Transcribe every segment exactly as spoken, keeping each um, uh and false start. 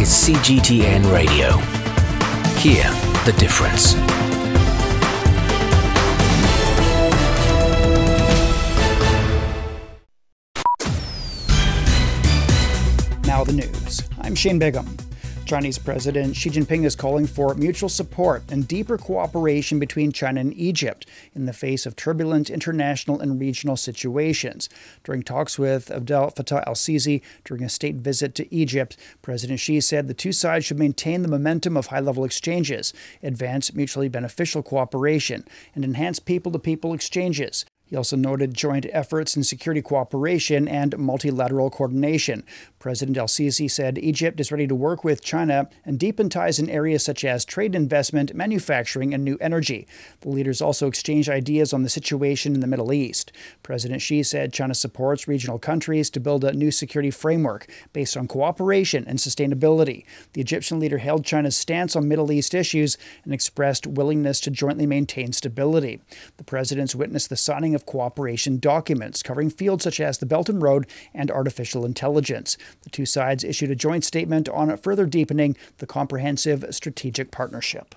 is C G T N Radio. Hear the difference. Now the news. I'm Shane Bigham. Chinese President Xi Jinping is calling for mutual support and deeper cooperation between China and Egypt in the face of turbulent international and regional situations. During talks with Abdel Fattah el-Sisi during a state visit to Egypt, President Xi said the two sides should maintain the momentum of high-level exchanges, advance mutually beneficial cooperation, and enhance people-to-people exchanges. He also noted joint efforts in security cooperation and multilateral coordination. President el-Sisi said Egypt is ready to work with China and deepen ties in areas such as trade investment, manufacturing, and new energy. The leaders also exchanged ideas on the situation in the Middle East. President Xi said China supports regional countries to build a new security framework based on cooperation and sustainability. The Egyptian leader held China's stance on Middle East issues and expressed willingness to jointly maintain stability. The presidents witnessed the signing of cooperation documents covering fields such as the Belt and Road and artificial intelligence. The two sides issued a joint statement on further deepening the comprehensive strategic partnership.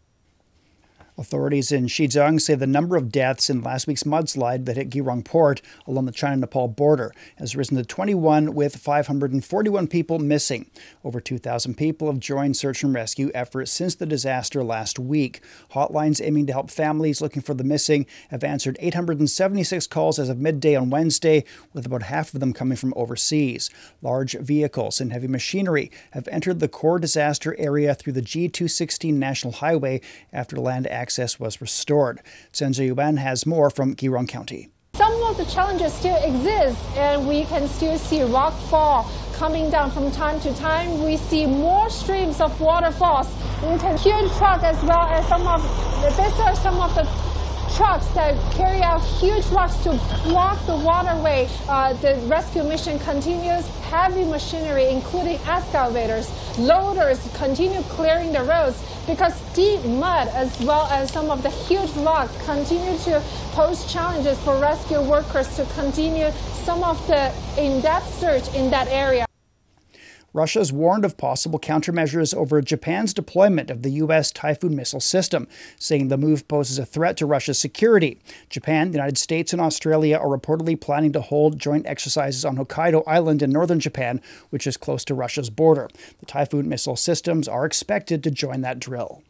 Authorities in Xizang say the number of deaths in last week's mudslide that hit Girong Port along the China-Nepal border has risen to twenty-one, with five hundred forty-one people missing. Over two thousand people have joined search and rescue efforts since the disaster last week. Hotlines aiming to help families looking for the missing have answered eight hundred seventy-six calls as of midday on Wednesday, with about half of them coming from overseas. Large vehicles and heavy machinery have entered the core disaster area through the G two sixteen National Highway after land access was restored. Senza Yuan has more from Girong County. Some of the challenges still exist, and we can still see rock fall coming down from time to time. We see more streams of waterfalls into huge trucks, as well as some of these are some of the trucks that carry out huge rocks to block the waterway. Uh, the rescue mission continues. Heavy machinery, including excavators, loaders, continue clearing the roads because deep mud, as well as some of the huge rock, continue to pose challenges for rescue workers to continue some of the in-depth search in that area. Russia has warned of possible countermeasures over Japan's deployment of the U S Typhoon missile system, saying the move poses a threat to Russia's security. Japan, the United States, and Australia are reportedly planning to hold joint exercises on Hokkaido Island in northern Japan, which is close to Russia's border. The Typhoon missile systems are expected to join that drill.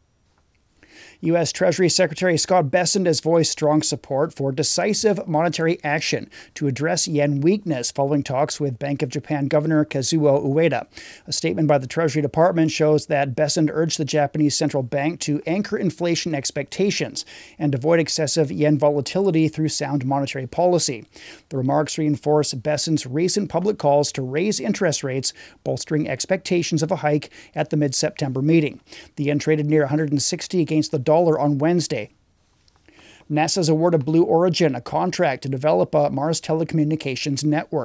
U S Treasury Secretary Scott Bessent has voiced strong support for decisive monetary action to address yen weakness following talks with Bank of Japan Governor Kazuo Ueda. A statement by the Treasury Department shows that Bessent urged the Japanese central bank to anchor inflation expectations and avoid excessive yen volatility through sound monetary policy. The remarks reinforce Bessent's recent public calls to raise interest rates, bolstering expectations of a hike at the mid-September meeting. The yen traded near one hundred sixty against the dollar on Wednesday. NASA's awarded Blue Origin a contract to develop a Mars telecommunications network.